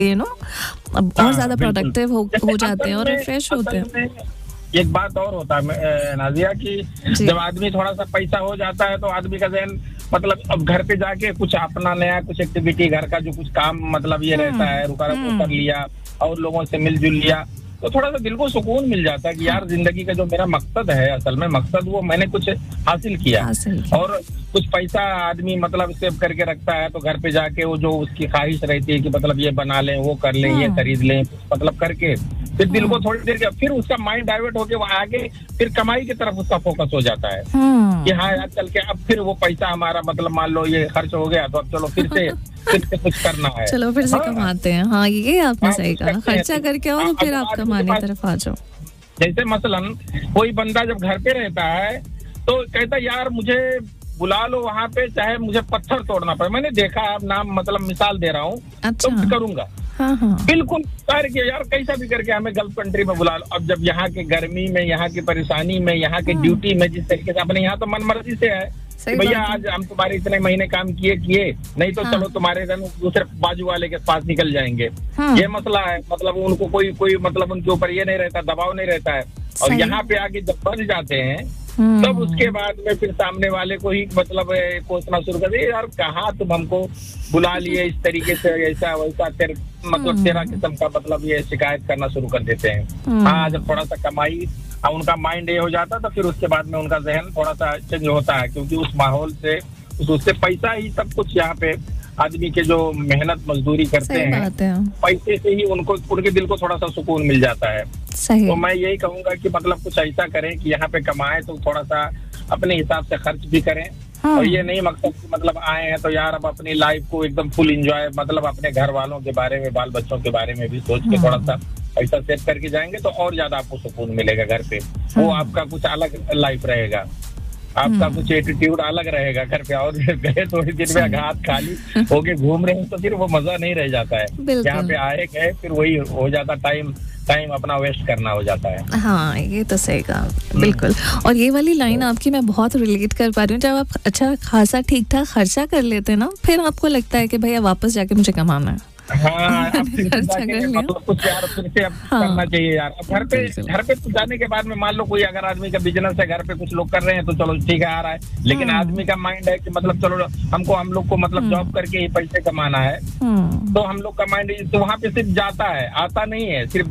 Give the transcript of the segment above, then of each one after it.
अब और ज्यादा प्रोडक्टिव हो जाते हैं और रिफ्रेश होते हैं। एक बात और होता है नाजिया कि जब आदमी थोड़ा सा पैसा हो जाता है तो आदमी का ज़हन मतलब अब घर पे जाके कुछ अपना नया कुछ एक्टिविटी घर का जो कुछ काम मतलब ये रहता है रुका कर लिया और लोगों से मिलजुल लिया तो थोड़ा सा दिल को सुकून मिल जाता है कि यार जिंदगी का जो मेरा मकसद है असल में मकसद वो मैंने कुछ हासिल किया। और कुछ पैसा आदमी मतलब सेव करके रखता है तो घर पे जाके वो जो उसकी ख्वाहिश रहती है कि मतलब ये बना लें वो कर लें ये खरीद लें मतलब करके फिर दिल को थोड़ी देर के फिर उसका माइंड डाइवर्ट होके वो आगे फिर कमाई की तरफ उसका फोकस हो जाता है कि हाँ यार चल के अब फिर वो पैसा हमारा मतलब मान लो ये खर्च हो गया तो अब चलो फिर से कुछ करना है, चलो फिर से कमाते हैं। हाँ ये आपने सही कहा, खर्चा करके आओ तो फिर आप कमाने की तरफ आ जाओ। जैसे मसलन कोई बंदा जब घर पे रहता है तो कहता यार मुझे बुला लो वहाँ पे चाहे मुझे पत्थर तोड़ना पड़े। मैंने देखा आप नाम मतलब मिसाल दे रहा हूँ तो करूंगा बिल्कुल करके यार कैसा भी करके हमें गल्फ कंट्री में बुला लो। अब जब यहाँ के गर्मी में यहाँ की परेशानी में यहाँ की ड्यूटी में जिस तरीके से अपने यहाँ तो मनमर्जी से है भैया आज हम तुम्हारे इतने महीने काम किए नहीं तो चलो तुम्हारे दूसरे बाजू वाले के पास निकल जाएंगे। ये मसला है मतलब उनको कोई मतलब उनके ऊपर ये नहीं रहता दबाव नहीं रहता है। और यहाँ पे आके जब बच जाते हैं तब उसके बाद में फिर सामने वाले को ही मतलब कोसना शुरू कर दिए यार कहाँ तुम हमको बुला लिए इस तरीके से ऐसा वैसा मतलब तेरा किस्म का मतलब ये शिकायत करना शुरू कर देते हैं। हाँ जब थोड़ा सा कमाई अब उनका माइंड ये हो जाता तो फिर उसके बाद में उनका जहन थोड़ा सा चेंज होता है क्योंकि उस माहौल से उससे पैसा ही सब कुछ यहाँ पे आदमी के जो मेहनत मजदूरी करते हैं पैसे से ही उनको उनके दिल को थोड़ा सा सुकून मिल जाता है। तो मैं यही कहूंगा कि मतलब कुछ ऐसा करें कि यहाँ पे कमाएं तो थोड़ा सा अपने हिसाब से खर्च भी करें और ये नहीं मकसद कि मतलब आए हैं तो यार अब अपनी लाइफ को एकदम फुल एंजॉय मतलब अपने घर वालों के बारे में बाल बच्चों के बारे में भी सोच के थोड़ा सा पैसा सेव करके जाएंगे तो और ज्यादा आपको सुकून मिलेगा घर पे। वो आपका कुछ अलग लाइफ रहेगा, आपका कुछ एटीट्यूड अलग रहेगा घर पे। और गए थोड़ी दिन में हाथ खाली होके घूम रहे हैं तो फिर वो मजा नहीं रह जाता है। यहाँ पे आए गए फिर वही हो जाता टाइम अपना वेस्ट करना हो जाता है। हाँ ये तो सही कहा बिल्कुल। और ये वाली लाइन आपकी मैं बहुत रिलेट कर पा रही हूँ। जब आप अच्छा खासा ठीक ठाक खर्चा कर लेते हैं ना फिर आपको लगता है कि भैया वापस जाके मुझे कमाना है। हाँ अब फिर मतलब कुछ यार फिर से अब करना चाहिए यार। अब घर पे जाने के बाद में मान लो कोई अगर आदमी का बिजनेस है घर पे कुछ लोग कर रहे हैं तो चलो ठीक है आ रहा है लेकिन आदमी का माइंड है कि मतलब चलो हम लोग को मतलब जॉब करके ही पैसे कमाना है तो हम लोग का माइंड तो वहाँ पे सिर्फ जाता है आता नहीं है सिर्फ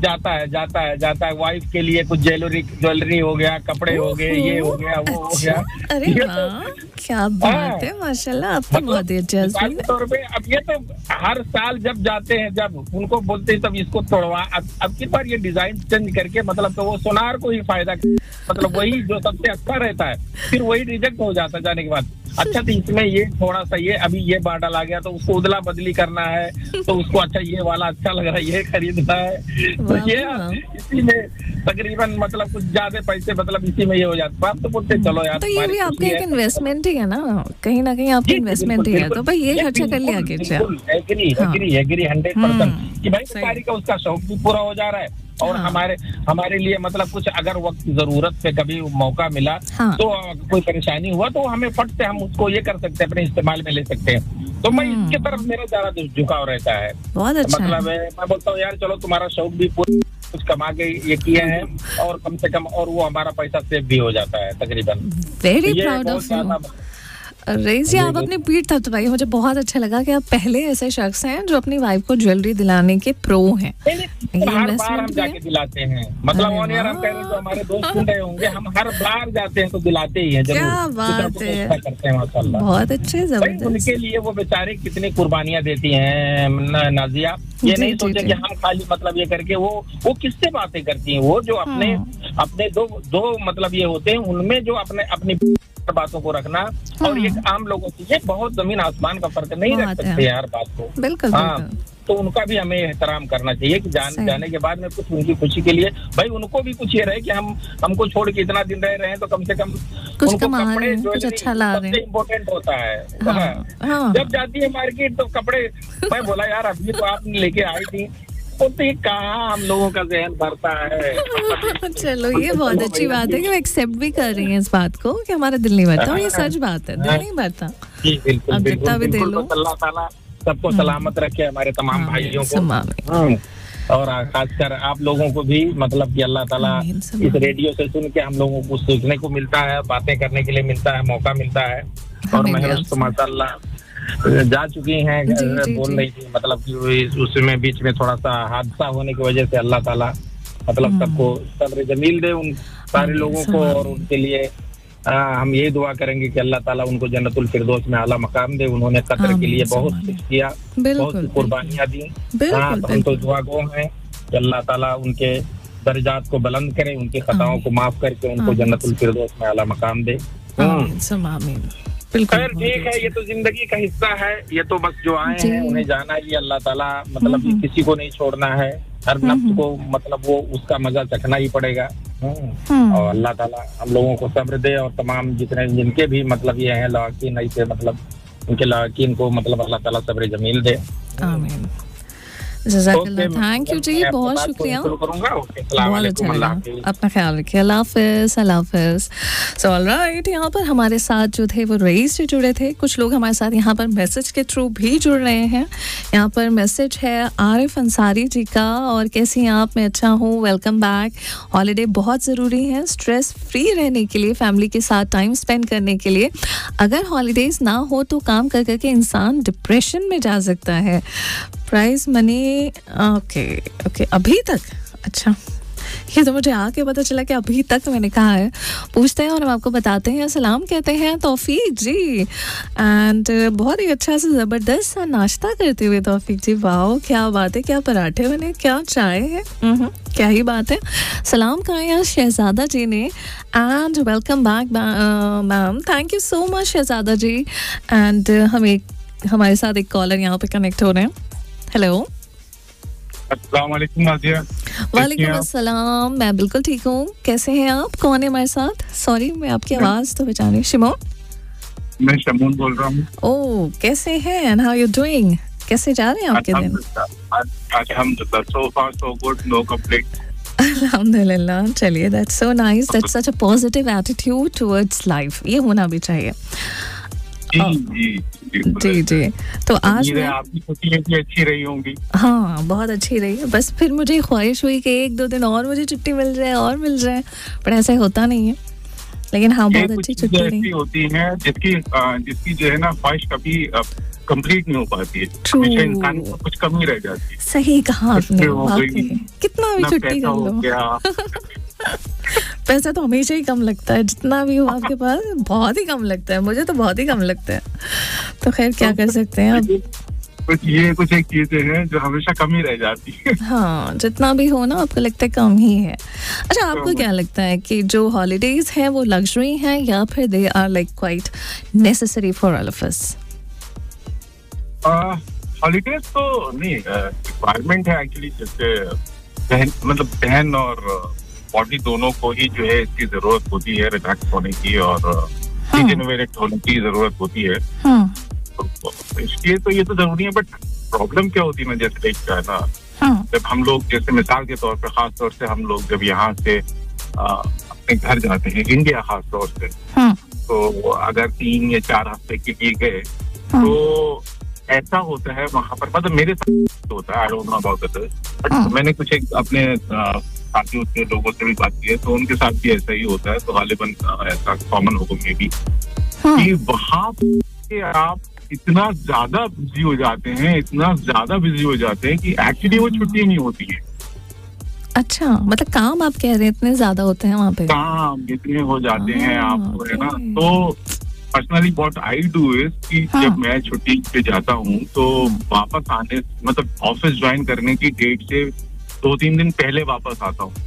जाता है वाइफ के लिए कुछ ज्वेलरी हो गया कपड़े हो गए ये हो गया वो हो गया। अरे क्या बात है माशाल्लाह आप तो बहुत अच्छे तौर पे। अब ये तो हर साल जब जाते हैं जब उनको बोलते हैं तब इसको तोड़वा अब की बार ये डिजाइन चेंज करके मतलब तो वो सोनार को ही फायदा मतलब वही जो सबसे अच्छा रहता है फिर वही रिजेक्ट हो जाता है जाने के बाद। अच्छा तो इसमें ये थोड़ा सा ये अभी ये मॉडल आ गया तो उसको उदला बदली करना है तो उसको अच्छा ये वाला अच्छा लग रहा है ये खरीदना है तो ये इसी में तकरीबन मतलब कुछ ज्यादा पैसे मतलब इसी में ये हो जाता है। आप तो बोलते चलो यार तो ये भी आपका एक इन्वेस्टमेंट ही है ना कहीं आपकी इन्वेस्टमेंट ही है तो भाई ये खर्चा कर लिया एग्री 100% कि भाई बेचारी का उसका शौक भी पूरा हो जा रहा है और हमारे लिए मतलब कुछ अगर वक्त जरूरत पे कभी मौका मिला तो कोई परेशानी हुआ तो हमें फट से हम उसको ये कर सकते हैं अपने इस्तेमाल में ले सकते हैं। तो मैं इसके तरफ मेरा ज्यादा झुकाव रहता है। बहुत अच्छा मतलब मैं बोलता हूँ यार चलो तुम्हारा शौक भी कुछ कमा के ये किया है और कम से कम और वो हमारा पैसा सेव भी हो जाता है तकरीबन। Very proud of you rice जी। आप अपनी पीठ थपथपाइए। मुझे बहुत अच्छा लगा कि आप पहले ऐसे शख्स हैं जो अपनी वाइफ को ज्वेलरी दिलाने के प्रो हैं। हर बार हम जाके दिलाते हैं मतलब ऑन एयर हम कह रहे हैं जो हमारे दोस्त सुन रहे होंगे हम हर बार जाते हैं तो दिलाते ही हैं जरूर। क्या बात है करते हैं माशाल्लाह बहुत अच्छे जबरदस्त। उनके लिए वो बेचारे कितनी कुर्बानियां देती हैं नाजिया। ये नहीं सोचे कि हम खाली मतलब ये करके वो किससे बातें करती हैं वो जो अपने दो मतलब ये होते हैं उनमें जो अपनी बातों को रखना और ये आम लोगों की ये बहुत जमीन आसमान का फर्क नहीं रख सकते यार बात को। बिल्कुल तो उनका भी हमें एहतराम करना चाहिए कि जाने के बाद में कुछ उनकी खुशी के लिए भाई उनको भी कुछ ये रहे कि हमको छोड़ के इतना दिन रह रहे हैं तो कम से कम कुछ कमा रहे हैं कुछ अच्छा ला रहे हैं इम्पोर्टेंट होता है। जब जाती है मार्केट तो कपड़े मैं बोला यार अभी तो आपने लेके आई थी तो कहाँ हम लोगों का जहन भरता है। चलो ये बहुत अच्छी बात है कि वो एक्सेप्ट भी कर रही है इस बात को कि हमारा दिल नहीं भरता और ये सच बात है दिल नहीं भरता। अब जितना भी दे लो सबको सलामत रखे, हमारे तमाम भाइयों को, और खासकर आप लोगों को भी, मतलब कि अल्लाह ताला इस रेडियो से सुन के हम लोगों को सीखने को मिलता है, बातें करने के लिए मिलता है, मौका मिलता है। और महरस तो माशाअल्लाह जा चुकी हैं, बोल रही थी मतलब कि उसमें बीच में थोड़ा सा हादसा होने की वजह से अल्लाह ताला मतलब सबको सब्र जमील दे उन सारे लोगों को, और उनके लिए हम यही दुआ करेंगे कि अल्लाह ताला उनको जन्नतुल फिरदौस में आला मकाम दे। उन्होंने कतर के लिए बहुत कुछ किया, बहुत कुर्बानियां दी। हम तो दुआ गो हैं कि अल्लाह ताला उनके दर्जात को बुलंद करे, उनकी खताओं को माफ करके उनको जन्नतुल फिरदौस में आला मकाम दे। खैर ठीक है, ये तो जिंदगी का हिस्सा है, ये तो बस जो आए हैं उन्हें जाना ही, अल्लाह ताला मतलब किसी को नहीं छोड़ना है, हर नफ्स को मतलब वो उसका मजा चखना ही पड़ेगा। और अल्लाह ताला हम लोगों को सब्र दे, और तमाम जितने जिनके भी मतलब ये हैं लवाकीन, ऐसे मतलब उनके लवाकीन को मतलब अल्लाह ताला सब्र जमील दे। आमीन। जज़ाकल्लाह, थैंक यू जी, बहुत शुक्रिया, बहुत अच्छा लगा। अपना ख्याल रखिए, अल्लाह हाफ़िज़, अल्लाह हाफ़िज़। सो ऑलराइट, यहाँ पर हमारे साथ जो थे वो रईस से जुड़े थे, कुछ लोग हमारे साथ यहाँ पर मैसेज के थ्रू भी जुड़ रहे हैं। यहाँ पर मैसेज है आरिफ अंसारी जी का, और कैसी हैं आप? मैं अच्छा हूँ, वेलकम बैक। हॉलीडे बहुत ज़रूरी है स्ट्रेस फ्री रहने के लिए, फैमिली के साथ टाइम स्पेंड करने के लिए। अगर हॉलीडेज़ ना हो तो काम कर करके इंसान डिप्रेशन में जा सकता है। प्राइज मनी, ओके अभी तक, अच्छा ये तो मुझे आके पता चला कि अभी तक मैंने कहा है। पूछते हैं और हम आपको बताते हैं। सलाम कहते हैं तौफीक जी, एंड बहुत ही अच्छा सा ज़बरदस्त सा नाश्ता करते हुए तौफीक जी, वाओ क्या बात है, क्या पराठे बने, क्या चाय है, क्या ही बात है। सलाम कहा यार शहजादा जी ने, and welcome back ma'am, thank you so much Shahzada ji. And हमारे साथ एक कॉलर यहाँ पे कनेक्ट हो रहे हैं। हेलो, अस्सलाम वालेकुम नाज़िया। वालेकुम अस्सलाम, मैं बिल्कुल ठीक हूँ, कैसे हैं आप? कौन है हमारे साथ? सॉरी मैं आपकी आवाज़ तो पहचान नहीं। शिमोन? मैं शमून बोल रहा हूँ। ओह, कैसे हैं एंड हाउ यू डूइंग? कैसे जा रहे हैं आपके दिन? अल्हम्दुलिल्लाह, सो फार सो गुड, नो कंप्लेंट। अल्हम्दुलिल्लाह, चलिए that's so nice, that's such a positive attitude towards life, ये होना भी चाहिए। जी। तो आज आपकी छुट्टी अच्छी रही होंगी? हाँ, बहुत अच्छी रही। बस फिर मुझे ख्वाहिश हुई कि 1-2 दिन और मुझे छुट्टी मिल जाए, पर ऐसा होता नहीं है। लेकिन हाँ, बहुत अच्छी छुट्टी रही। होती है जिसकी जो है ना ख्वाहिश कभी कंप्लीट नहीं हो पाती है, हमेशा इंसान को कुछ कमी रह जाती है। सही कहा आपने, कितना भी छुट्टी कर लो पैसा तो हमेशा ही कम लगता है, जितना भी हो आपके पास बहुत ही कम लगता है, मुझे तो बहुत ही कम लगता है। तो खैर क्या कर सकते हैं अब, कुछ एक चीजें हैं जो हमेशा कमी रह जाती है। हाँ, जितना भी हो ना आपको लगता है कम ही है। अच्छा, आपको क्या लगता है कि जो हॉलीडेज हैं वो लग्जरी हैं या फिर they are like quite necessary for all of us? Holidays तो नहीं, रिक्वायरमेंट है एक्चुअली, जैसे मतलब बहन और बॉडी दोनों को ही जो है इसकी जरूरत होती है, रिलैक्स होने की और रिजेनरेट होने की जरूरत होती है। तो इसलिए तो ये तो जरूरी है, बट प्रॉब्लम क्या होती है ना, जैसे है ना, जब हम लोग जैसे मिसाल के तौर पे, खास तौर से हम लोग जब यहाँ से अपने घर जाते हैं, इंडिया खास तौर से, तो अगर 3 या 4 हफ्ते के लिए गए तो ऐसा होता है वहाँ पर, मतलब मेरे साथ होता है, I don't know about others, but मैंने कुछ एक अपने साथियों से लोगों से भी बात की है, तो उनके साथ भी ऐसा ही होता है। तो गालिबन ऐसा कॉमन होगा मे बी, कि वहाँ पे आप इतना ज्यादा बिजी हो जाते हैं, कि एक्चुअली वो छुट्टी नहीं होती है। अच्छा, मतलब काम आप कह रहे हैं इतने ज्यादा होते हैं वहाँ पे? काम इतने हो जाते हैं आपको, है ना। तो personally what I do is कि जब मैं छुट्टी पे जाता हूँ तो वापस आने, मतलब ऑफिस ज्वाइन करने की डेट से 2-3 दिन पहले वापस आता हूँ।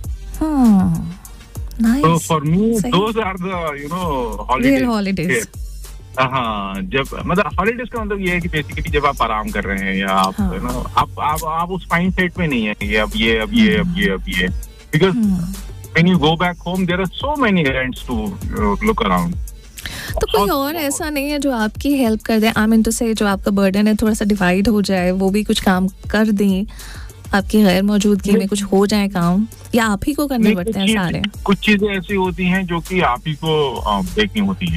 तो for me those are the holidays. हाँ, जब मतलब हॉलीडेज का मतलब ये है कि बेसिकली जब आप आराम कर रहे हैं, या आप आप उस माइंड सेट में नहीं है कि अब ये because when you go back home there are so many events to look around. तो कोई और ऐसा नहीं है जो आपकी हेल्प कर दे, आई मीन टू से जो आपका बर्डन है थोड़ा सा डिवाइड हो जाए, वो भी कुछ काम कर दें, आपकी गैर मौजूदगी में कुछ हो जाए काम, या आप ही को करने पड़ते हैं सारे? कुछ चीजें ऐसी होती हैं जो कि आप ही को देखनी होती हैं।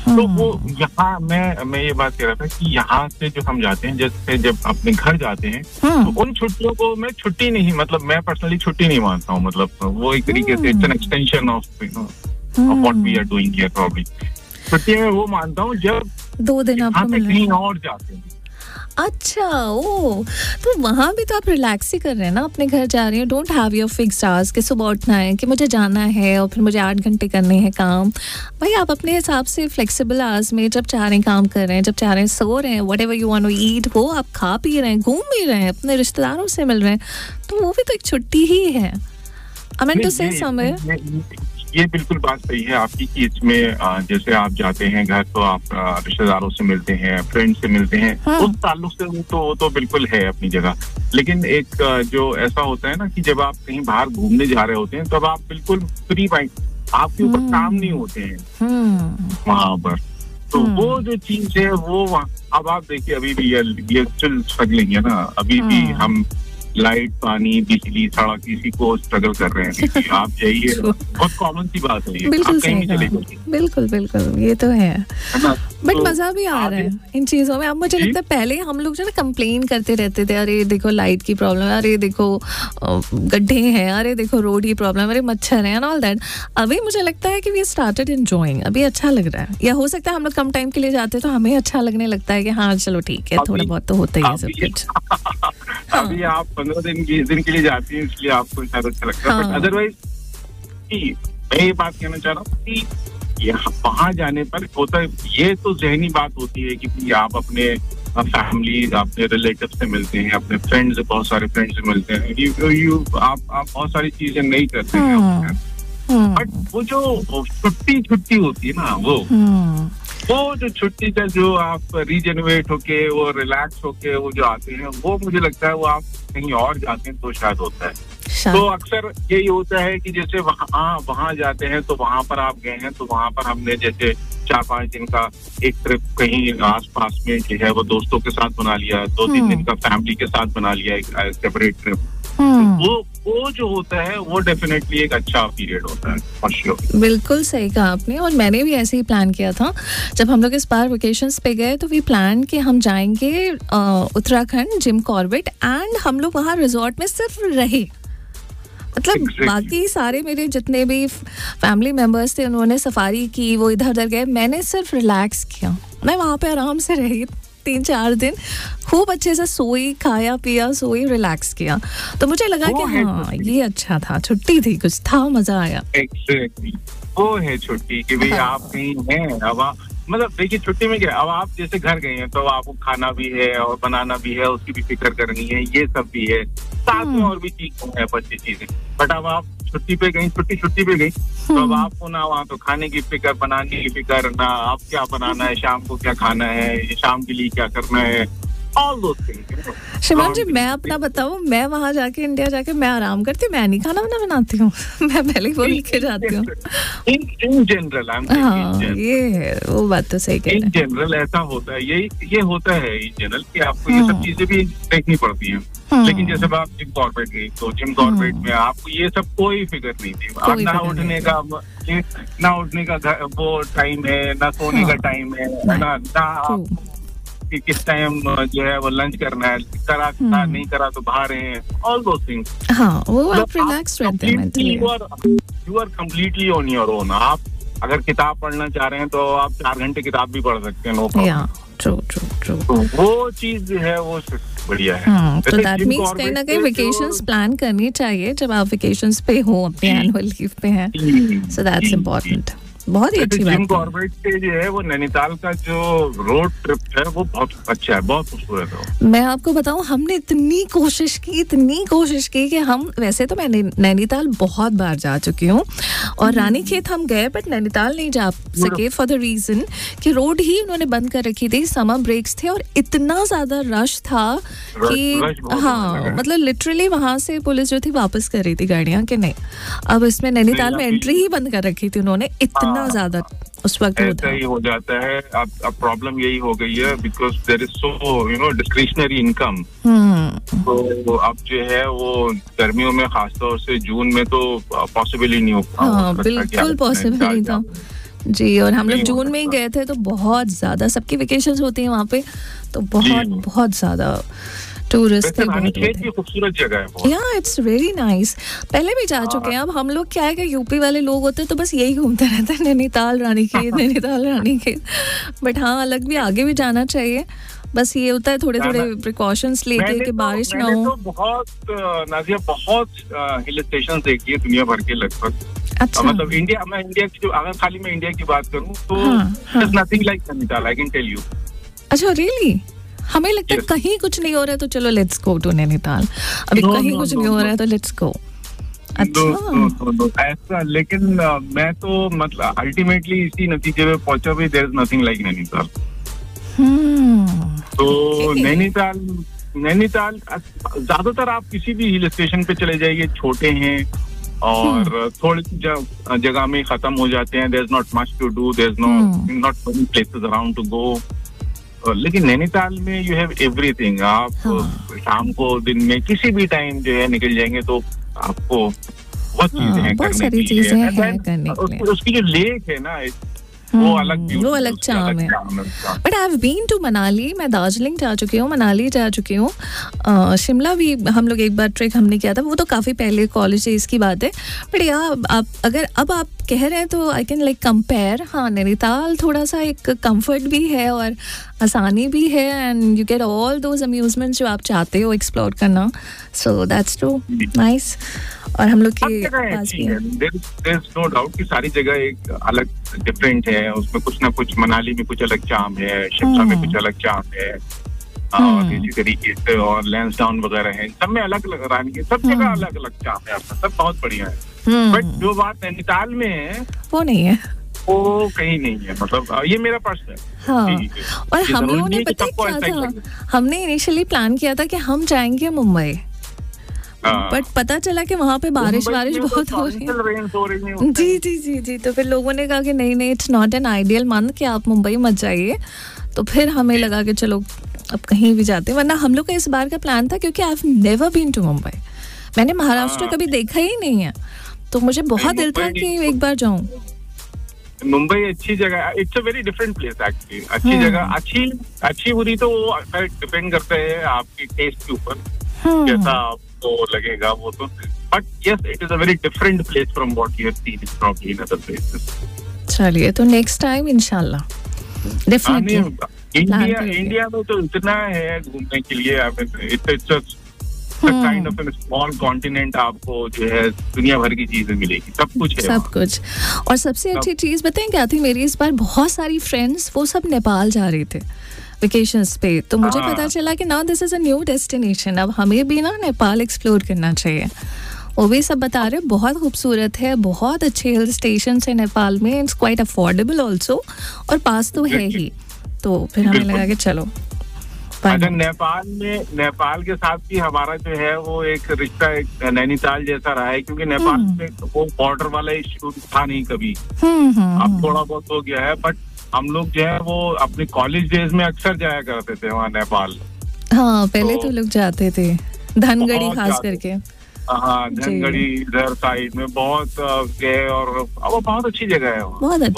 तो वो यहाँ मैं ये बात कह रहा था कि यहाँ से जो हम जाते हैं, जैसे जब अपने घर जाते हैं तो उन छुट्टियों को मैं छुट्टी नहीं, मतलब मैं पर्सनली छुट्टी नहीं मानता हूँ, मतलब वो एक तरीके से it's an extension of what we are doing here probably. छुट्टी में वो मानता हूँ जब 2 दिन आपको मिल कहीं और जाते हैं। अच्छा, ओ, तो वहाँ भी तो आप रिलैक्स ही कर रहे हैं ना, अपने घर जा रहे हैं, don't have your fixed hours कि सुबह उठना है कि मुझे जाना है और फिर मुझे 8 घंटे करने हैं काम। भाई आप अपने हिसाब से फ्लेक्सिबल आवर्स में जब चाह रहे हैं काम कर रहे हैं, जब चाह रहे हैं सो रहे हैं, whatever you want to eat वो आप खा पी रहे हैं, घूम भी रहे हैं, अपने रिश्तेदारों से मिल रहे हैं, तो वो भी तो एक छुट्टी ही है। आई मीन टू से समवेयर ये बिल्कुल बात सही है आपकी कि इसमें जैसे आप जाते हैं घर तो आप रिश्तेदारों से मिलते हैं, फ्रेंड से मिलते हैं, उस ताल्लुक से वो तो बिल्कुल है अपनी जगह। लेकिन एक जो ऐसा होता है ना कि जब आप कहीं बाहर घूमने जा रहे होते हैं तब आप बिल्कुल फ्री माइंड, आपके ऊपर काम नहीं होते हैं वहाँ पर, तो वो जो चीज है वो अब आप देखिए अभी भी ये स्टिल स्ट्रगलिंग है ना, अभी भी हम लाइट, पानी, बिजली, सड़क, इसी को स्ट्रगल कर रहे हैं। आप जाइए, बहुत कॉमन सी बात है ये, बिल्कुल आप कहीं भी चले जाइए, बिल्कुल बिल्कुल ये तो है, बट तो मजा भी आ रहा है इन चीजों में। अब मुझे लगता है पहले हम लोग जो ना कंप्लेन करते रहते थे, अरे देखो लाइट की प्रॉब्लम है, अरे देखो गड्ढे हैं, अरे देखो रोड की प्रॉब्लम, अरे मच्छर है एंड ऑल दैट। अभी मुझे लगता है कि वी स्टार्टेड एंजॉयिंग, अभी अच्छा लग रहा है, या हो सकता है हम लोग कम टाइम के लिए जाते तो हमें अच्छा लगने लगता है कि हाँ चलो ठीक है, थोड़ा बहुत तो होता ही है सब कुछ। अभी आप 15 दिन 20 दिन के लिए जाती हैं इसलिए आपको शायद अच्छा लगता है, बट अदरवाइज मैं ये बात कहना चाह रहा हूँ कि यहाँ वहाँ जाने पर होता है, ये तो ज़हनी बात होती है कि आप अपने फैमिली, अपने रिलेटिव से मिलते हैं, अपने फ्रेंड्स, बहुत सारे फ्रेंड्स से मिलते हैं, आप बहुत सारी चीजें नहीं करते हैं, बट वो जो छुट्टी होती है ना, वो जो छुट्टी का जो आप रीजेनरेट होके वो रिलैक्स होके वो जो आते हैं, वो मुझे लगता है वो आप कहीं और जाते हैं तो शायद होता है। तो अक्सर यही होता है कि जैसे वहाँ जाते हैं तो वहाँ पर आप गए हैं तो वहाँ पर हमने जैसे 4-5 दिन का एक ट्रिप कहीं आसपास में जो है वो दोस्तों के साथ बना लिया, 2-3 दिन का फैमिली के साथ बना लिया, एक सेपरेट ट्रिप। वो जो होता है वो डेफिनेटली एक अच्छा पीरियड होता है फॉर श्योर। बिल्कुल सही कहा आपने, और मैंने भी ऐसे ही प्लान किया था जब हम लोग इस बार वेकेशंस पे गए, तो वी प्लान कि हम जाएंगे उत्तराखंड, जिम कॉर्बेट, एंड हम लोग वहाँ रिजॉर्ट में सिर्फ रहे, मतलब बाकी सारे मेरे जितने भी फैमिली मेंबर्स थे उन्होंने सफारी की, वो इधर उधर गए, मैंने सिर्फ रिलैक्स किया, मैं वहाँ पे आराम से रही 3-4 दिन, खूब अच्छे से सोई, खाया पिया, सोई, रिलैक्स किया, तो मुझे लगा कि हाँ ये अच्छा था, छुट्टी थी, कुछ था, मजा आया। Exactly. वो है छुट्टी कि भाई आप कहीं हैं, अब मतलब देखिए छुट्टी में क्या, अब आप जैसे घर गए हैं तो आपको खाना भी है और बनाना भी है, उसकी भी फिक्र करनी है, ये सब भी है, साथ में और भी चीजें हैं, अच्छी चीजें, बट अब आप छुट्टी पे गई, छुट्टी पे गई तो अब आपको ना वहाँ तो खाने की फिक्र, बनाने की फिक्र, ना आप क्या बनाना है, शाम को क्या खाना है, शाम के लिए क्या करना है, all those things. शिवान जी, मैं अपना बताऊं, मैं वहाँ जाके इंडिया जाके मैं आराम करती हूँ, मैं नहीं खाना बनाती हूँ मैं पहले ही बोल के जाती हूँ। इन जनरल ये है, वो बात तो सही कह रहे हैं। इन जनरल ऐसा होता है, ये होता है इन जनरल कि आपको ये सब चीजें भी देखनी पड़ती हैं। लेकिन जैसे आप जिम कॉर्बेट गई तो जिम कॉर्बेट में आपको ये सब कोई फिक्र नहीं थी, आप ना उठने का वो टाइम है, ना सोने का टाइम है, ना कि किस टाइम जो है वो लंच करना है, करा नहीं करा तो बाहर हैं, ऑल दोस थिंग्स। हाँ, वो आप रिलैक्स रहते हैं mentally, you are completely on your own. आप अगर किताब पढ़ना चाह रहे हैं तो आप 4 घंटे किताब भी पढ़ सकते हैं, नो प्रॉब्लम। ट्रू। तो वो चीज है वो बढ़िया है। तो दैट मींस कहीं ना कहीं वेकेशंस प्लान करनी चाहिए जब आप वेकेशंस पे हो, अपने एनुअल लीव पे हैं, सो दैट्स इम्पोर्टेंट। बहुत ही अच्छी बात। जिम कॉर्बेट से जो है वो नैनीताल का जो रोड ट्रिप है वो बहुत अच्छा है, बहुत खूबसूरत है। मैं आपको बताऊं, हमने इतनी कोशिश की कि हम, वैसे तो मैं नैनीताल बहुत बार जा चुकी हूँ और रानीखेत हम गए, बट नैनीताल नहीं जा सके फॉर द रीजन कि रोड ही उन्होंने बंद कर रखी थी, समर ब्रेक्स थे और इतना ज्यादा रश था कि हाँ, मतलब लिटरली वहां से पुलिस जो थी वापस कर रही थी गाड़ियां कि नहीं, अब इसमें नैनीताल में एंट्री ही बंद कर रखी थी उन्होंने, इतना ज्यादा उस वक्त ऐसा ही हो जाता है। अब प्रॉब्लम यही हो गई है because there is so discretionary income. तो अब जो है वो गर्मियों में खासतौर से जून में तो पॉसिबल ही नहीं हो, बिल्कुल पॉसिबल नहीं था। जी, और हम लोग जून में ही गए थे तो बहुत ज़्यादा सबकी वेकेशंस होती हैं वहाँ पे, तो बहुत ज़्यादा टूरिस्ट थे, बहुत खूबसूरत जगह है। या इट्स वेरी नाइस। पहले भी जा चुके हैं। अब हम लोग क्या है कि यूपी वाले लोग होते हैं तो बस यही घूमते रहते हैं, नैनीताल रानीखेत नैनीताल रानीखेत। बट हाँ, अलग भी आगे भी जाना चाहिए, बस ये होता है थोड़े प्रिकॉशंस लेके कि बारिश ना हो। तो बहुत नाज़िया बहुत हिल स्टेशन देखी है दुनिया भर के लगभग। अच्छा। मतलब इंडिया की, अगर खाली मैं इंडिया की बात करूं तो nothing like Nainital, I can tell you. अच्छा, रियली? हमें लगता है कहीं कुछ नहीं हो रहा है तो चलो लेट्स गो टू नैनीताल। अभी कहीं कुछ नहीं हो रहा है तो लेट्स गो। अच्छा, ऐसा, लेकिन मैं तो मतलब अल्टीमेटली इसी नतीजे पे पहुंचा भी, there is nothing like Nainital. तो नैनीताल ज्यादातर आप किसी भी हिल स्टेशन पे चले जाइए, छोटे हैं और थोड़ी जगह में खत्म हो जाते हैं। There is not much to do, there is not many places around to go. लेकिन नैनीताल में यू हैव एवरीथिंग। आप शाम को, दिन में, किसी भी टाइम जो है निकल जाएंगे तो आपको बहुत चीजें हैं करने के लिए। उसकी जो लेक है ना, वो अलग चार्म है। But I have been to Manali. मैं दार्जिलिंग जा चुकी हूँ, मनाली जा चुकी हूँ, शिमला भी हम लोग एक बार ट्रिप हमने किया था, वो तो काफ़ी पहले कॉलेज डेज की बात है। बट आप अगर अब आप कह रहे हैं तो आई कैन लाइक कंपेयर। हाँ, नैनीताल थोड़ा सा एक कंफर्ट भी है और आसानी भी है, and you get all those अम्यूजमेंट्स जो आप चाहते हो एक्सप्लोर करना। So that's true, nice. और हम लोग के पास भी है, देयर इज नो डाउट कि सारी जगह एक अलग डिफरेंट है। उसमें कुछ ना कुछ, मनाली में कुछ अलग चार्म है, शिमला में कुछ अलग चार्म है, और इसी तरीके से और लैंसडाउन वगैरह है, सब में अलग अलग रानी, सब जगह अलग अलग चार्म है आपका, सब बहुत बढ़िया है। बट जो बात नैनीताल में है वो नहीं है, वो कहीं नहीं है। मतलब ये मेरा प्रश्न है। हाँ, और हम लोगों ने पता क्या था, हमने इनिशियली प्लान किया था कि हम जाएंगे मुंबई, बट पता चला कि वहाँ पे बारिश बहुत हो रही है। जी, तो फिर लोगों ने कहा कि नहीं, it's not an ideal month कि आप मुंबई मत जाइए। तो फिर हमें लगा कि चलो अब कहीं भी जाते हैं, वरना हम लोग का इस बार का प्लान था, क्योंकि I have never been to Mumbai. मैंने महाराष्ट्र कभी देखा ही नहीं है, तो मुझे बहुत दिल था कि एक बार जाऊं। मुंबई अच्छी जगह, it's a very different place actually. अच्छी जगह, अच्छी बुरी तो वो डिपेंड करता है आपके टेस्ट के ऊपर, जैसा आपको लगेगा वो तो। But yes, it is a very different place from what you have seen probably in other places. चलिए, तो नेक्स्ट टाइम इंशाल्लाह डेफिनेटली। इंडिया में तो इतना है घूमने के लिए। It's kind of small continent, आपको जो है दुनिया भर की चीजें मिलेगी, सब कुछ है, सब कुछ। और सबसे अच्छी चीज बताएं क्या थी मेरी, इस बार बहुत सारी फ्रेंड्स वो सब नेपाल जा रहे थे वेकेशंस पे, तो मुझे पता चला कि now this is a new destination, अब हमें भी ना नेपाल एक्सप्लोर करना चाहिए। वो भी सब बता रहे बहुत खूबसूरत है, बहुत अच्छे हिल स्टेशन है नेपाल में, इट्स क्वाइट अफोर्डेबल ऑल्सो, और पास तो है ही। तो फिर हमें लगा कि चलो। अगर नेपाल के साथ भी हमारा जो है वो एक रिश्ता एक नैनीताल जैसा रहा है, क्योंकि नेपाल में वो बॉर्डर वाला इशू था नहीं कभी। अब थोड़ा बहुत हो गया है, बट हम लोग जो है वो अपने कॉलेज डेज में अक्सर जाया करते थे वहाँ नेपाल। हाँ, पहले तो लोग जाते थे, धनगढ़ी खास करके। हाँ, धनगढ़ी इधर साइड में बहुत गए, और वो बहुत अच्छी जगह है,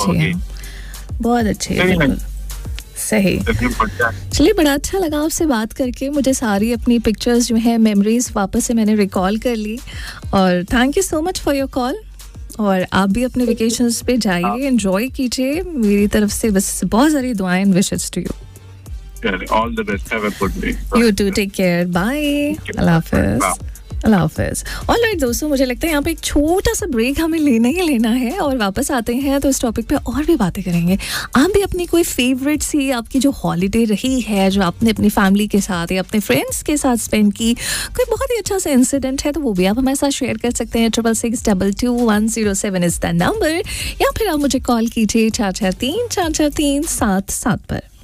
बहुत अच्छी है। सही, चलिए, बड़ा अच्छा लगा आपसे बात करके। मुझे सारी अपनी पिक्चर्स जो है, मेमोरीज वापस से मैंने रिकॉल कर ली, और thank you so much for your call. और आप भी अपने वेकेशंस पे जाइए, एंजॉय कीजिए। मेरी तरफ से बस बहुत सारी दुआएं and wishes to you. All the best, have a good day. You to, take care, bye, Allah Hafiz. Allah Hafiz. Alright दोस्तों, मुझे लगता है यहाँ पे एक छोटा सा ब्रेक हमें लेना ही लेना है, और वापस आते हैं तो इस टॉपिक पे और भी बातें करेंगे। आप भी अपनी कोई फेवरेट सी, आपकी जो हॉलीडे रही है, जो आपने अपनी फैमिली के साथ या अपने फ्रेंड्स के साथ स्पेंड की, कोई बहुत ही अच्छा सा इंसिडेंट है, तो वो भी आप हमारे साथ शेयर कर सकते हैं। 66622107 इज द नंबर, या फिर आप मुझे कॉल कीजिए 443-443-77 पर।